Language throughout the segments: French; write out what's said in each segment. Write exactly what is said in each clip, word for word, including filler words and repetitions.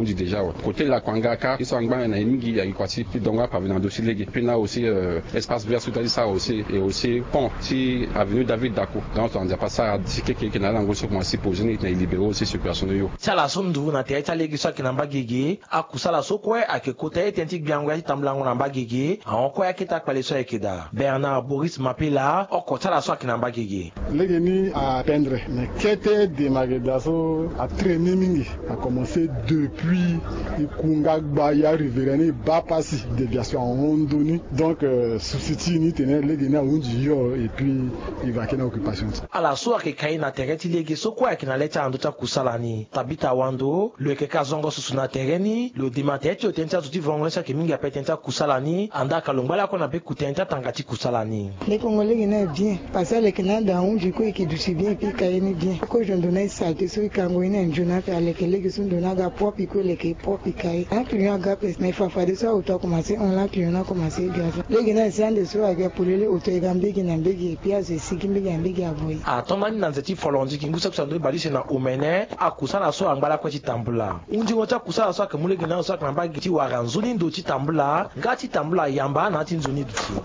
uji déjà côté la kwangaka ils sont ngba na mingi ya ikwati pidonga parvenant dossier legi puis là aussi euh, espace vert sous ça aussi et aussi pont si avenue David Dako donc on dit pas ça d'ici que na lango sur moi si poser na libérer aussi sur personne yo sala sondu na te ta legi so kinamba gege akusala sokwe akekota etentik biangwa tamblango na mbagege anko yakita kwale so ekida Bernard Boris Mapela okota la so kinamba gege legi ni à peindre mais quête de magadaso a traîné mingi a commencé depuis Ikunga Baya Riverani Bapasi déviation en Hondoni donc euh, souci ni tenait legi na unji yo et puis il va kena occupation ala so akeka ina tereti legi sokwe akina leta andota kusalani Tabita Wando le keka zongo susuna tereni le dimatete otenta tuti vongolesa ke mingi apetenta kusalani anda kalongbala kona pe kutenta tangati kusalani les Congolais qui n'est bien parce que les Canada ont du coup qui du bien puis kaini bien ko je donne ça que ceux qui ont une journée faire les que sont donné ga pop puis que les qui pop puis kai un client ga mais fa fa de ça auto commencer on l'a client a commencé gaffe les gars c'est un de ceux avec pour les auto gambe qui n'a begi puis c'est si qui gambe ga boy a tomani na nzeti folondi ki ngusa kusando balise na omene akusala so angala kwa chitambula unji ngota kusala so ke mulege na so kana bagiti waranzuni ndo chitambula ngati tambula yamba na tinzuni duti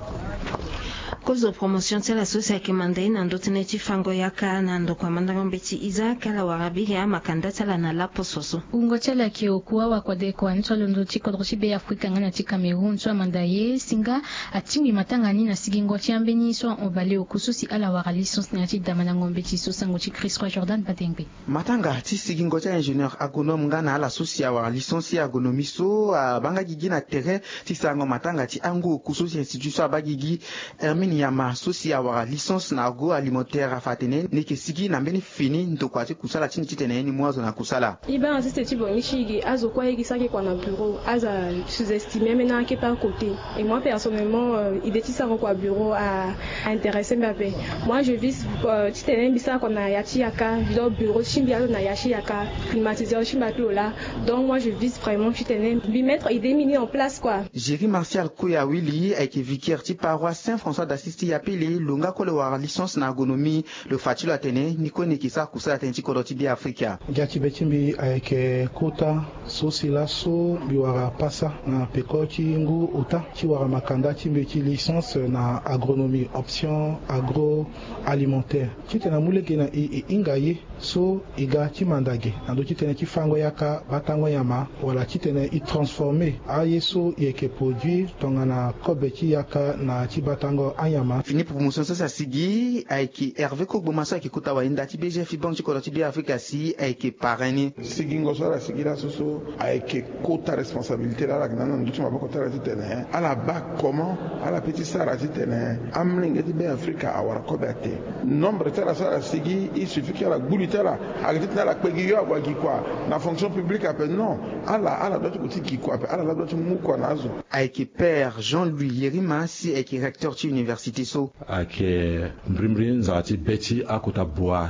cause de promotion c'est la société qui manda ina ndoto neti fango yaka na ndo kwa manda ngombeti iza kala warabi ya makanda tala na lapo soso ungo tala ki okuwa wa kwa de kwa ntolo ndo tiko droshi be Afrika ngana ti Cameroun so manda ye singa atingi matanga ni na sigingo ti ambeni so on valé okususi ala wara licence na ti damana ngombeti so sango ti Chris Roy Jordan Batengbe matanga ti sigingo ti ingénieur agronome ngana ala sosi ya wara licence ya agronomie so banga gigi na terrain ti sango matanga ti ango okususi institution abagigi Hermine Yama sosi ya wara licence na agroalimentaire afatene ne kesigi na mbeni fini ndokwati kusala chini chitene ni mwazo na kusala iba insiste ti bongishigi azo kwa yegi saki kwa na bureau aza sous-estimé maintenant qui par côté et moi personnellement euh, il détisa kwa bureau à intéresser mbabe moi je vis chitene bisa kwa na yachi yaka video bureau chimbi azo na yachi yaka climatiseur chimbatu là donc moi je vis vraiment chitene bi mettre idée mis en place quoi Jéry Martial Koya Willy avec vicaire ti paroisse Saint-François d'Assisi appelé longa ko le war licence na agronomie le fatilo atene niko nikisa kusala tenti koroti bi Afrika jati betimbi avec kota sosila so biwara pasa na pekoti ngu uta ti wara makanda timbe ti licence na agronomie option agroalimentaire titena muleke na ingaye so iga ti mandage ando titena ti fango yaka batango yama wala titena i transformer aye so yeke produire tongana kobe ti yaka na ti batango ayama fini promotion ça sigi avec Hervé Kogbomasa qui kuta wa inda ti B G F bank ti koroti bi Afrika si avec parrain sigi ngoso la sigi la soso avec quota responsabilité la la nana nduti maboko tara ti tene ala ba comment ala petit sara ti tene amlinga ti bi Afrika awara kobe ate nombre tara sara sigi il suffit que la bulitela agiti na la pegi yo agwa ki kwa na fonction publique appelle non ala ala doit kuti ki kwa ala la doit mu kwa nazo avec père Jean-Louis Yerima si avec recteur ti université so avec mbrimrin zati beti akota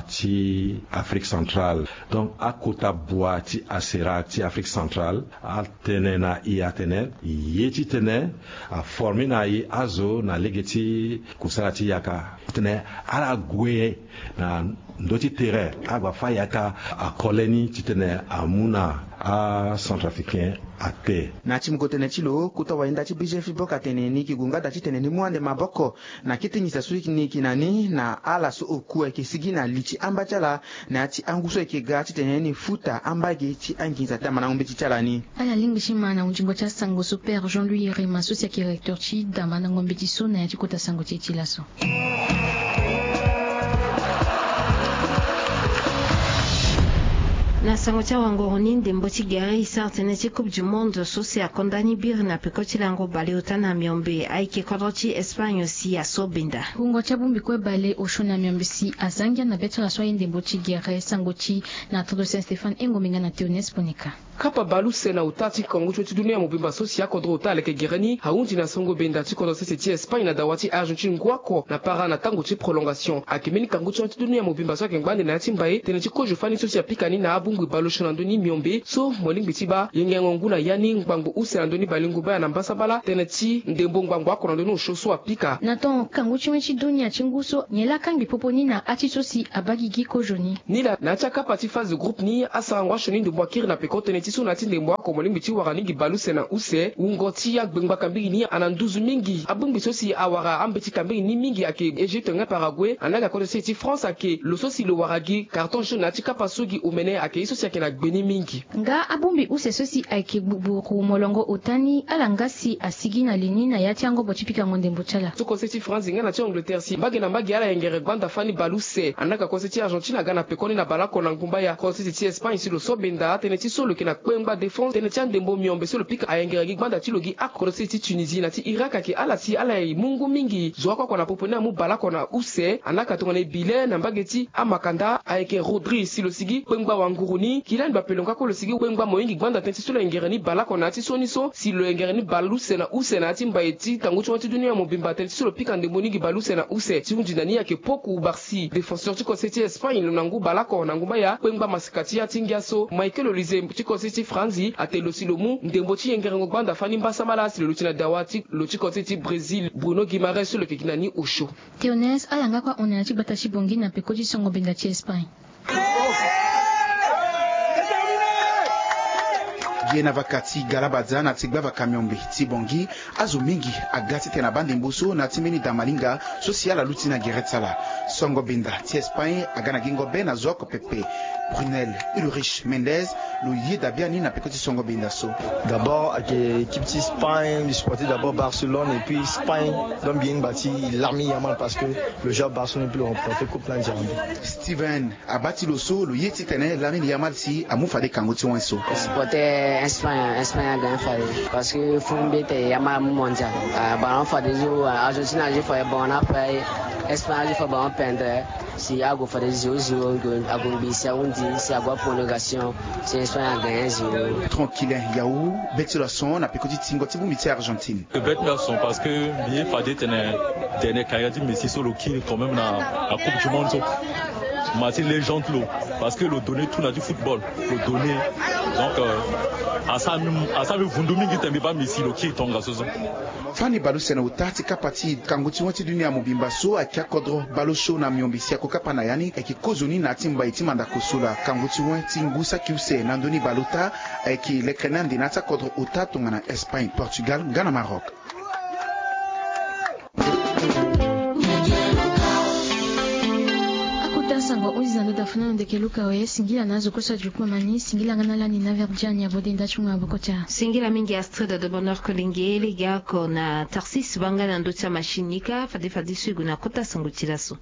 boati Afrique centrale donc akota boati asera ti Afrique centrale atene na i atene yeti tene a formé na i azo na legeti kusati yaka tene ala gwe na ndoti terrain agba fayaka a koleni titene amuna a centrafricain ate na chimkotene chilo kuta waenda chi B G F boka tene ni kigunga da chitene ni mwande maboko na kitinyisa suiki ni kinani na ala so okuwa kisigi na lichi ambachala na chi anguso ikiga chitene ni futa ambage chi anginza tamana ngombe chichalani ala lingi shima na ujimbo cha sango super Jean-Louis Yerima sosia ki recteur chi damana ngombe chiso na chikota sango chichilaso na sango cha wangoroni ndembo ti gari sartene ti coupe du monde so se akondani bir na pekoti lango bale utana miombe aike kodoti Espagne si asobenda ungo cha bumbi kwe bale oshona miombe si azangia na betra so ndembo ti gari sango ti na todo Saint Stéphane engo minga na Teunes Ponika kapa balu sena utati kongo choti dunia mobimba sosia kodro utale ke gereni haunji na songo benda ti kondo sese ti Espagne na dawati Argentine kwako na para na tango ti prolongation akimini kango choti dunia mobimba so ke ngbande na ti mbaye tene ti kojo fani sosia pikani na abu abungu balosho na ndoni miombe so moling bitiba yengengo nguna yani ngbango use andoni balingu ba na mbasa bala teneti ndembo ngbango akona ndoni ushoso apika naton kangu chimwechi dunia chinguso nyela kangi poponi na atisosi abagigi kojoni nila na chaka pati phase groupe ni asangwa shoni ndembo akiri na peko teneti so na ti ndembo ako moling biti waraningi baluse na use ungoti ya gbengba kambigi ni ananduzu mingi abungu bisosi awara ambeti kambigi ni mingi ake Egypte nga Paraguay anaga kodese ti France ake lososi lo waragi carton jaune na ti kapasugi umene ake isosi ake na gbeni mingi nga abumbi use sosi ake bubu molongo otani alangasi asigi na lini na yati yango botipika ngonde mbochala to konseti France nga na ti Angleterre si mbage na mbage ala yengere gbanda fani baluse anaka konseti Argentine aga na pekoni na balako na ngumba ya konseti ti Espagne si lo sobenda tene ti solo ke na kwemba défense tene ti ndembo miombe so lo pika ayengere gbanda ti logi ak konseti Tunisie na ti Irak ake ala si ala mungu mingi zo kwa kwa na popona mu balako na use anaka to na bile na mbage ti amakanda ayeke Rodri si lo sigi kwemba wanguruni kilan ba pelonga ko lo sigi kwemba moyingi gbanda tene ti solo yengere ni balako na ti soni so si lo yengere ni baluse na use na ti mbaeti tangu ti wati dunia mobimba tene ti solo pika ndembo ningi baluse na use ti unji nani yake poku barsi défenseur ti konseti Espagne lo nangu balako na ngumba ya kwemba masikati ya tingia so Michael Olise ti konseti Franzi ate lo si lo mu ndembo ti yengere ngo gbanda fani mbasa mala si lo ti na dawati lo ti konseti Brésil Bruno Guimaraes so lo kekina ni osho Teones alanga kwa ona ti batashi bongi na pekoti songo benga ti Espagne Yena vakati galabaza na tigba vakamiombe tibongi azo mingi agati tena bande mbuso na timeni damalinga social aluti na geretsala songo benda ti Espagne agana gingo bena zoko pepe Brunel Ulrich Mendez le yeda biani na pekoti songo benda so d'abord avec équipe de Espagne du supporter d'abord Barcelone et puis Espagne donc bien bâti l'armée yaman parce que le joueur Barcelone peut remporter coupe plan Diambi Steven abati loso le yeti tene l'armée yaman si amufa de kangoti wanso supporter Espagne Espagne a gagné fallait parce que Fumbe te yaman mondial ballon fa des jours Argentine a fait bon après Espagne a fait bon pendre si ago fa des zéro zéro ago bisia undi si ago prolongation c'est Espagne a gagné zéro tranquille yaou beti la son na pekoti tingo tibu miti Argentine le bet la son parce que bien fallait tenir tenir Kayadi Messi solo qui quand même na la coupe du monde Martin légende l'eau parce que le donner tout na du football le donner donc à ça à ça vous domingue tembe pas Messi lo qui tonga soso fani baluse na utati kapati kanguti wati dunia mobimba so akia kodro balosho na miombisi ya kokapa na yani eki kozoni na timba itima nda kosula kanguti wati ngusa kiuse na ndoni balota eki lekrenandi na ta kodro utato ngana Espagne Portugal ngana Maroc sango uzi ndo dafuna ndeke luka we singila nazo kosa jukuma mani singila ngana ni na verdiani ya bodenda chunga bokota singila mingi Astrid de Bonheur Kolinge liga kona Tarsis banga na ndotsa mashinika fade fade sugu na kota sango tiraso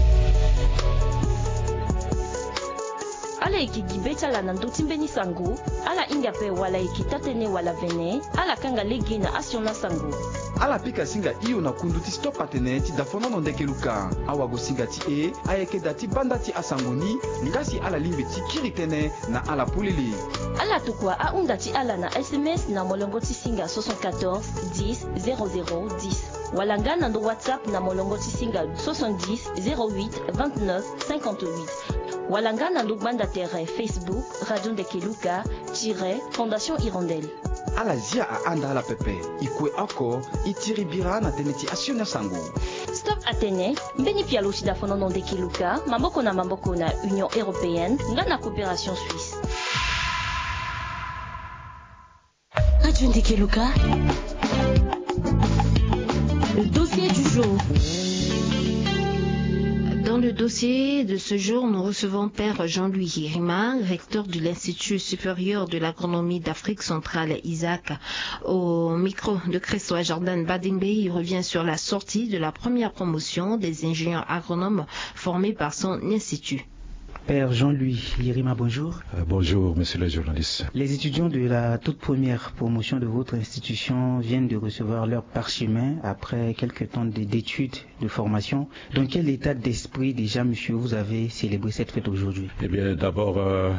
ala ikigibeta la nandoti mbeni sango ala inga pe wala ikitatene wala vene ala kanga legi na asiona sango ala pika singa iyo na kunduti stop atene ti dafona no ndeke luka awa go singa ti e ayeke dati banda ti asangoni ngasi ala limbe ti kiritene na ala pulili ala tukwa a unda ti ala na S M S na molongo ti singa soixante-quatorze dix zéro zéro dix wala nga na ndo WhatsApp na molongo ti singa soixante-dix zéro huit vingt-neuf cinquante-huit wala nga na ndo banda terrain Facebook Radio Ndekeluka tiret Fondation Hirondelle ala zia a anda ala pepe ikue ako itiri bira na tene ti asiona sango Stop Atene mbeni pia losi da fono non Ndekeluka mamboko na mamboko na Union Européenne nga na coopération suisse Radio Ndekeluka le dossier du jour. Dans le dossier de ce jour, nous recevons Père Jean-Louis Hirima, recteur de l'Institut supérieur de l'agronomie d'Afrique centrale Isaac. Au micro de Christophe Jordan Badingbe, il revient sur la sortie de la première promotion des ingénieurs agronomes formés par son institut. Père Jean-Louis Hirima, bonjour. Euh, bonjour, monsieur le journaliste. Les étudiants de la toute première promotion de votre institution viennent de recevoir leur parchemin après quelques temps d'études, de formation. Dans quel état d'esprit déjà, monsieur, vous avez célébré cette fête aujourd'hui? Eh bien, d'abord, euh,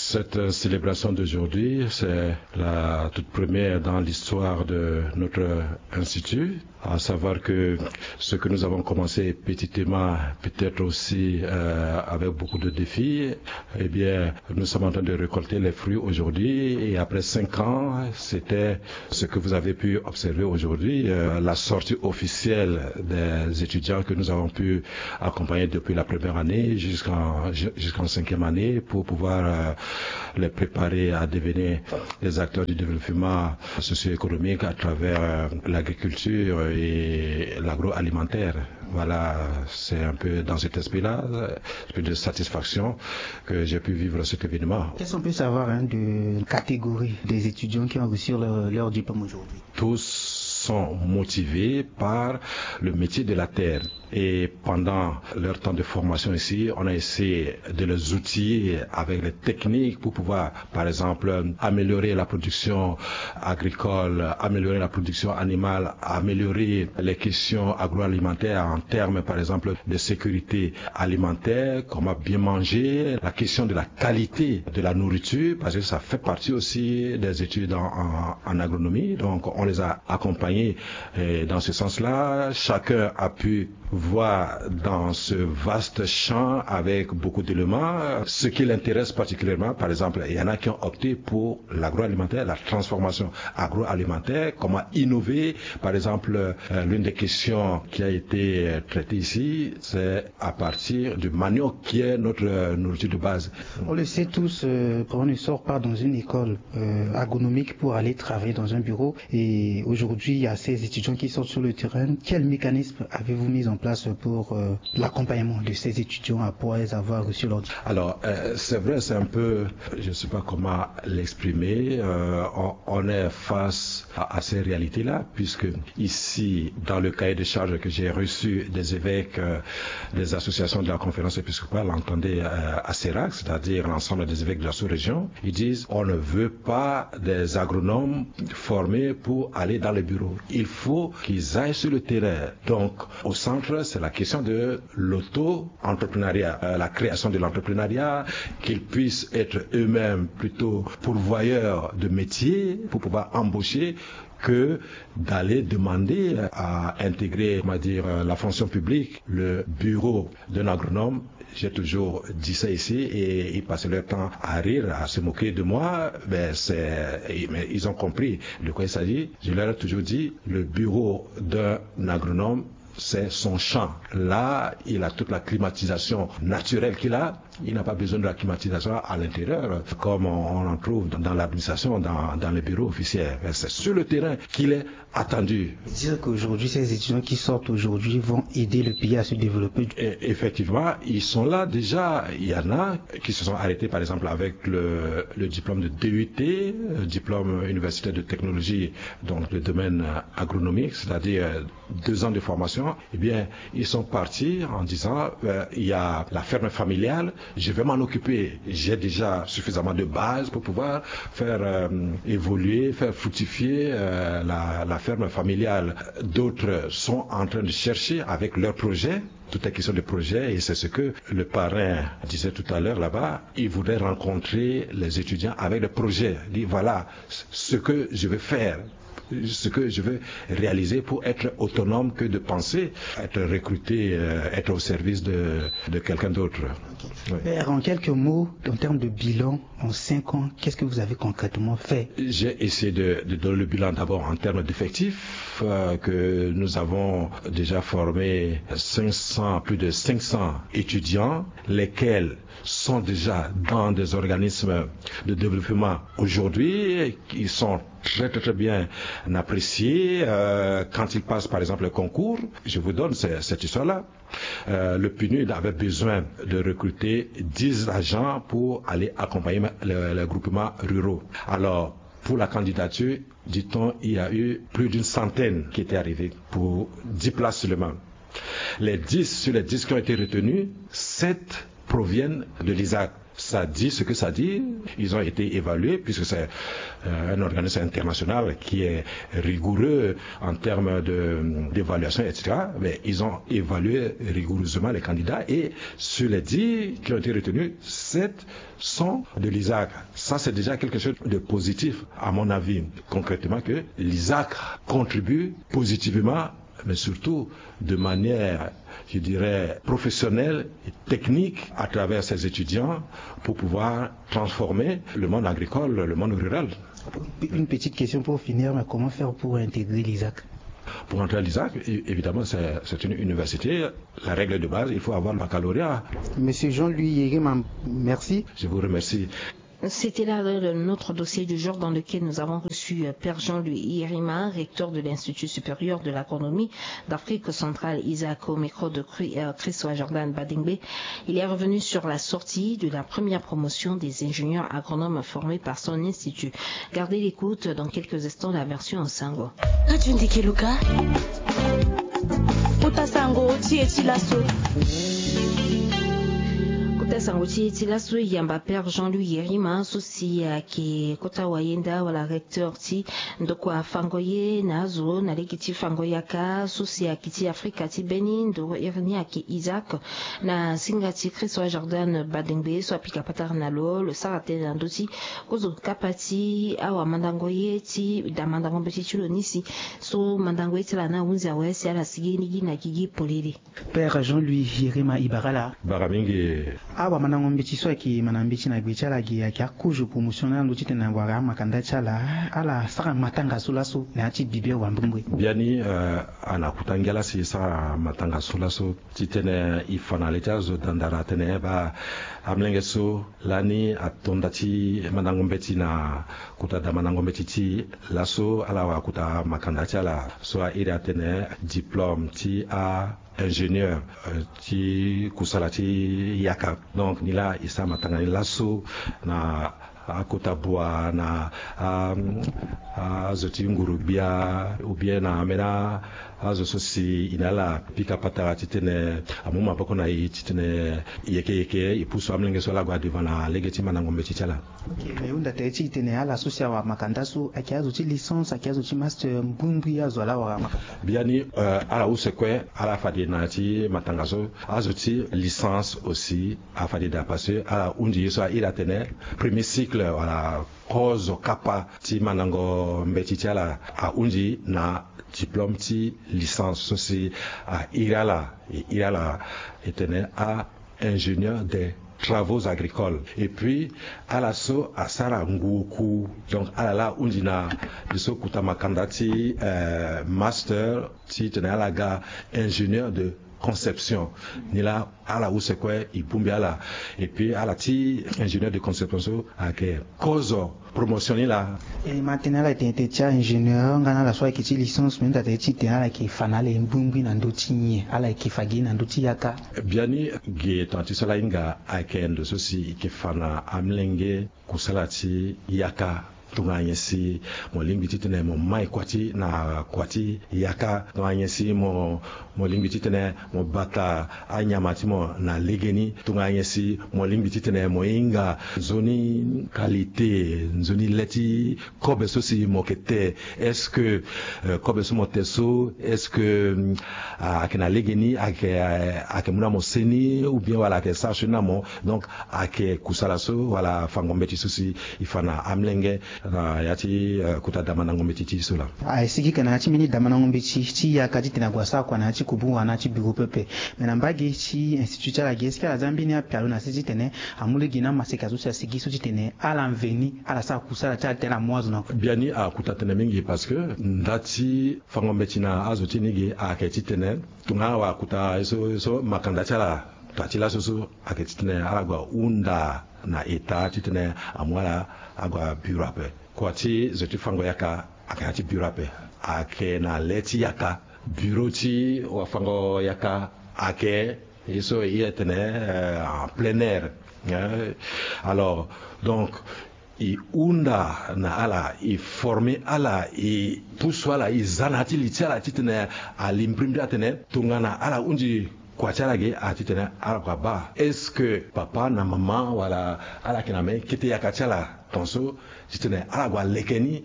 Cette célébration d'aujourd'hui, c'est la toute première dans l'histoire de notre institut, à savoir que ce que nous avons commencé petitement, peut-être aussi euh, avec beaucoup de défis, eh bien, nous sommes en train de récolter les fruits aujourd'hui, et après cinq ans, c'était ce que vous avez pu observer aujourd'hui, euh, la sortie officielle des étudiants que nous avons pu accompagner depuis la première année jusqu'en jusqu'en cinquième année pour pouvoir euh, les préparer à devenir des acteurs du développement socio-économique à travers euh, l'agriculture et l'agroalimentaire. Voilà, c'est un peu dans cet esprit-là, un peu de satisfaction que j'ai pu vivre cet événement. Qu'est-ce qu'on peut savoir hein, de catégorie des étudiants qui ont reçu leur, leur diplôme aujourd'hui? Tous sont motivés par le métier de la terre. Et pendant leur temps de formation ici, on a essayé de les outiller avec les techniques pour pouvoir, par exemple, améliorer la production agricole, améliorer la production animale, améliorer les questions agroalimentaires en termes, par exemple, de sécurité alimentaire, comment bien manger, la question de la qualité de la nourriture, parce que ça fait partie aussi des études en, en, en agronomie. Donc, on les a accompagnés eh, dans ce sens-là. Chacun a pu voir dans ce vaste champ avec beaucoup d'éléments ce qui l'intéresse particulièrement. Par exemple, il y en a qui ont opté pour l'agroalimentaire, la transformation agroalimentaire, comment innover. Par exemple, euh, l'une des questions qui a été traitée ici, c'est à partir du manioc qui est notre euh, nourriture de base. On le sait tous, euh, on ne sort pas dans une école euh, agronomique pour aller travailler dans un bureau, et aujourd'hui il y a ces étudiants qui sortent sur le terrain. Quel mécanisme avez-vous mis en place pour euh, l'accompagnement de ces étudiants après avoir reçu leur diplôme? Alors, euh, c'est vrai, c'est un peu, je ne sais pas comment l'exprimer, euh, on, on est face à, à ces réalités-là, puisque ici, dans le cahier de charges que j'ai reçu des évêques, euh, des associations de la conférence épiscopale, entendez euh, à Serac, c'est-à-dire l'ensemble des évêques de la sous-région, ils disent on ne veut pas des agronomes formés pour aller dans les bureaux. Il faut qu'ils aillent sur le terrain. Donc, au centre, c'est la question de l'auto-entrepreneuriat, euh, la création de l'entrepreneuriat, qu'ils puissent être eux-mêmes plutôt pourvoyeurs de métiers pour pouvoir embaucher que d'aller demander à intégrer, on va dire, la fonction publique, le bureau d'un agronome. J'ai toujours dit ça ici et ils passaient leur temps à rire, à se moquer de moi. Ben c'est, mais ils ont compris de quoi il s'agit. Je leur ai toujours dit, le bureau d'un agronome, c'est son champ. Là, il a toute la climatisation naturelle qu'il a. Il n'a pas besoin de la climatisation à l'intérieur, comme on en trouve dans l'administration, dans, dans les bureaux officiels. C'est sur le terrain qu'il est attendu. Dire qu'aujourd'hui, ces étudiants qui sortent aujourd'hui vont aider le pays à se développer. Et effectivement, ils sont là déjà. Il y en a qui se sont arrêtés, par exemple, avec le, le diplôme de D U T, le diplôme universitaire de technologie, donc le domaine agronomique, c'est-à-dire deux ans de formation. Eh bien, ils sont partis en disant, euh, il y a la ferme familiale, je vais m'en occuper. J'ai déjà suffisamment de base pour pouvoir faire euh, évoluer, faire fructifier euh, la, la ferme familiale. D'autres sont en train de chercher avec leurs projets. Tout est question de projet, et c'est ce que le parrain disait tout à l'heure là-bas. Il voudrait rencontrer les étudiants avec des projets. Il dit voilà ce que je vais faire, ce que je veux réaliser pour être autonome que de penser, être recruté, euh, être au service de, de quelqu'un d'autre. Okay. Ouais. Père, en quelques mots, en termes de bilan, en cinq ans, qu'est-ce que vous avez concrètement fait? J'ai essayé de, de donner le bilan d'abord en termes d'effectifs, euh, que nous avons déjà formé cinq cents, plus de cinq cents étudiants, lesquels sont déjà dans des organismes de développement aujourd'hui, qui sont très très très bien appréciés euh, quand ils passent par exemple le concours. Je vous donne cette, cette histoire-là. Euh, le P N U D avait besoin de recruter dix agents pour aller accompagner les, les groupements ruraux. Alors, pour la candidature, dit-on, il y a eu plus d'une centaine qui étaient arrivés pour dix places seulement. Les dix, sur les dix qui ont été retenus, sept proviennent de l'I S A C. ça dit ce que ça dit. Ils ont été évalués puisque c'est euh, un organisme international qui est rigoureux en termes de, d'évaluation, et cetera. Mais ils ont évalué rigoureusement les candidats et sur les dix qui ont été retenus, sept sont de l'I S A C. Ça, c'est déjà quelque chose de positif, à mon avis, concrètement, que l'I S A C contribue positivement, mais surtout de manière, je dirais, professionnelle et technique à travers ses étudiants pour pouvoir transformer le monde agricole, le monde rural. Une petite question pour finir, mais comment faire pour intégrer l'I S A C? Pour entrer à l'I S A C, évidemment, c'est, c'est une université. La règle de base, il faut avoir le baccalauréat. Monsieur Jean-Louis Yerima, merci. Je vous remercie. C'était là notre dossier du jour dans lequel nous avons reçu Père Jean-Louis Yerima, recteur de l'Institut supérieur de l'agronomie d'Afrique centrale, I S A C, au micro de Christophe Jordan Badingbe. Il est revenu sur la sortie de la première promotion des ingénieurs agronomes formés par son institut. Gardez l'écoute dans quelques instants la version en sango. Sangochi tilasu yamba Père Jean-Louis Yerima sosi ki kota wayenda wala recteur ti ndoko afangoye nazo na lekiti fangoyaka sosi akiti Afrika ti Benin ndo irni aki Isaac na singati Christophe Jordan Badingbe so apika patar nalo le sarate na ndoti kozo kapati awa mandangoye ti da mandango beti chulo nisi so mandangoye ti la na unza wesi ala sigini na gigi polili. Père Jean-Louis Yerima Ibarala Baramingi awa manango mbeti so ki manambichi na gbecha gi ya kuju promotionnel ndo titena ngwara makanda chala ala saka matanga sulaso na ti bibia wa mbungwe biani uh, ana kutangela si sa matanga sulaso titene ifana leta zo dandara tene ba amlenge so lani atonda ti manango mbeti na kuta da manango mbeti ti laso ala wa kuta makanda chala so a ira tene diplôme ti a ingénieur qui kusala ti yaka donc nila isa matanga laso na akota bua na um, azoti ngurubia ou bien na mena azo sosi inala pika patara titene amuma bako na titene yeke yeke ipuso amlenge so la gwa devant na legeti manango mbeti chala. OK, mais unda tete titene ala sosia wa makandasu akiazo ti licence akiazo ti master mbumbi azo la wa biani uh, ala usekwe ala fadi na ti matangazo azo ti licence aussi afadi da passer ala undi so ila tene premier cycle wala kozo kapa ti manango mbeti chala a undi na diplôme ti licence aussi à Irala et Irala était à ingénieur des travaux agricoles et puis à la so à Sarangoku donc à la la undina de so kutama kandati euh, master ti tenait à la ga ingénieur de conception ni là à la où c'est quoi il pombe à la et puis à la ti ingénieur de conception à que cause promotion là et maintenant la tente tia ingénieur ngana la soit qui ti licence mais tata ti tena la ki fanale mbumbi na ndoti ala ki fagi na ndoti yaka biani ge tanti sala inga akendo sosi ki fana amlenge kusalati yaka tunganyesi mo limbiti tene mo mai kwati na kwati yaka tunganyesi mo mo limbiti tene mo bata anyamati mo na legeni tunganyesi mo limbiti tene mo inga zoni qualité zoni leti kobe sosi mo kete est-ce que uh, kobe so mo teso est-ce que uh, akena legeni ake ake muna mo seni ou bien wala ke sachena mo donc ake kusala so wala fangombeti sosi ifana amlenge na yati uh, kuta damana ngombe titi sola a sigi kana ati mini damana ngombe titi ya kati tena kwa sa kwa na ati kubu wana ati bigo pepe mena mbagi ti institut la geski la zambini a pialo na sisi tene amule gina maseka zo sa sigi so tene ala mveni ala sa kusala ta tena mozo na biani a kuta tene mingi parce que ndati fangombe tina azoti nigi a keti tene tunga wa kuta so so makanda chala tatila soso aketi tene ala gwa unda na eta titene amwala agwa burape kwati zoti fango yaka akati burape ake na leti yaka bureau ti wa fango yaka ake iso yetene euh, en plein air hein? Alors donc i unda na ala i former ala i puso ala i zanati litala titene a l'imprimer atene tungana ala unji kwa chalage atitene ala kwa ba est-ce que papa na maman wala ala kiname kete yakachala tonso titene ala kwa lekeni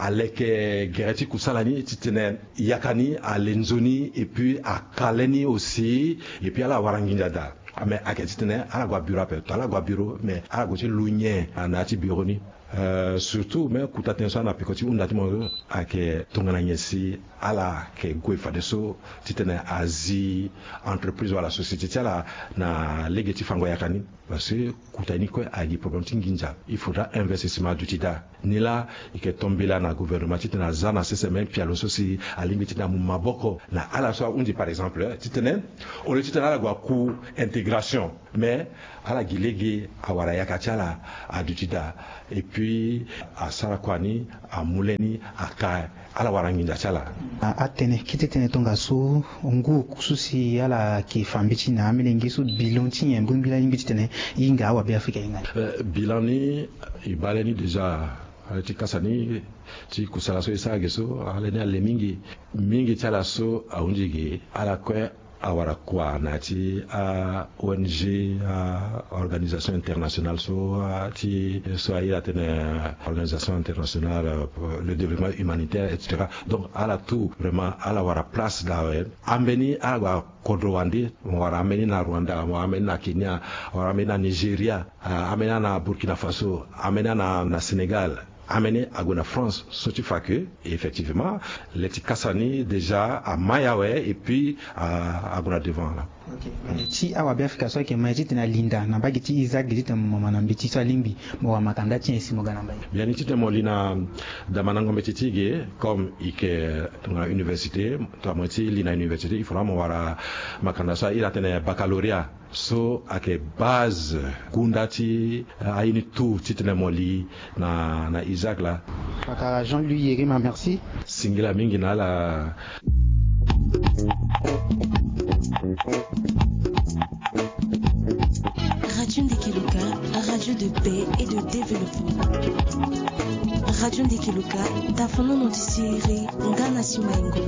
aleke gereti kusalani titene yakani alenzoni et puis akaleni aussi et puis ala waranginjada mais aketitene ala kwa bureau pe ala kwa bureau mais ala kwa lunye anati bureau ni Uh, surtout mais kuta tenso na pikoti undati mo ake tongana nyesi ala ke goifa de so titene azi entreprise wala société tiala na legeti fango yakani parce que kuta ni ko agi problème tinginja il faudra investissement d'utida ni la ike tombela na gouvernement titena zana seseme pialo sosi alimiti na maboko na ala so undi par exemple titene on le titena la gwa ku intégration mais ala gilegi awara yakachala adutida et puis à Sarakwani, à Mouleni, à Kai, à la Waranginda Chala. À Atene, qui était tonga so, ongu kususi ala ki fambichi na amenengi so bilonti en bon bilan bitene inga wa be Afrika inga. Bilani ibaleni déjà ti kasani ti kusala so isa geso aleni ale mingi mingi chala so aunjigi ala kwe awara kwa nati a O N G a organisation internationale so ti so ila tene organisation internationale pour le développement humanitaire et cetera donc ala tout vraiment ala wara place dawen ambeni ala kodrowandi wara ameni na Rwanda wara ameni na Kenya wara ameni na Nigeria ameni na Burkina Faso ameni na, na Sénégal amené à la France, ce qui fait que, effectivement, les Kassani déjà à Mayawe et puis à, à Gona devant là. Ti awa be Afrika so ke maji tena linda na bagi ti Isaac gidi mama na mbiti so limbi mo wa makanda ti esi mo gana mbai. Bien ti temo lina da manango mbetitige comme ike na université to amati lina université il faudra mo wara makanda so ila tena baccalauréat so ake base gundati aini tout ti tena moli na na Isaac là. Kaka Jean-Louis Yerima merci. Singila mingi na la Radio Ndekeluka, radio de paix et de développement. Radio Ndekeluka, Dafono Notisiri, Ngana Simaingo.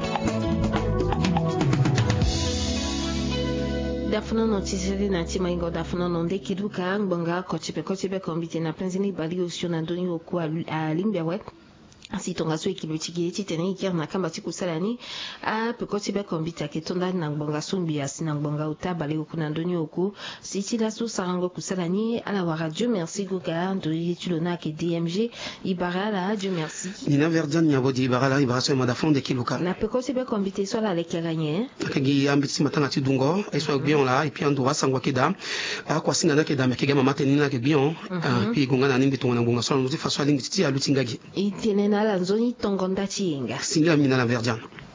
Dafono Notisiri Natimaingo, Dafono Ndekeluka, Ngbonga, Kochipe Kochipe Kombite na Penzini Bali Osio na Doni Oku a Limbiawe. Si tonga so ekilotiki eti tene ikir na kamba tiku salani a pekoti be kombita ke tonda na ngbonga sumbi asi na ngbonga utabale oku na ndoni oku si ti la so sarango kusalani ala wa radio merci goga ndori tulona ke D M G ibara la Dieu merci Nina Verdian nyabodi ibara la ibara so madafon de kiluka na pekoti be kombite so la lekeranye akagi ambiti matanga ti dungo eso bien la et puis andora sangwa keda a kwa singa na keda me kega mama tenina ke bien puis gonga na nimbi tonga ngonga so no ti faso alingi ti alutingagi itene na la nzoni tongonda chienga singa mina la Verdian